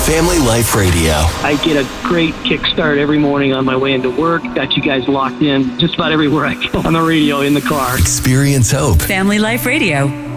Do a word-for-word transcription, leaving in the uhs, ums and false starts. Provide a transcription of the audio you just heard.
Family Life Radio. I get a great kickstart every morning on my way into work. Got you guys locked in just about everywhere I go on the radio, in the car. Experience hope. Family Life Radio.